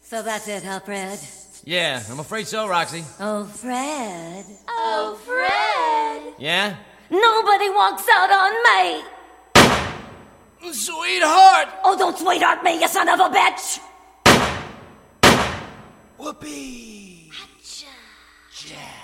So that's it, huh, Fred? Yeah, I'm afraid so, Roxy. Oh, Fred. Oh, Fred. Yeah? Nobody walks out on me! Sweetheart! Oh, don't sweetheart me, you son of a bitch! Whoopee! Hatcha. Yeah.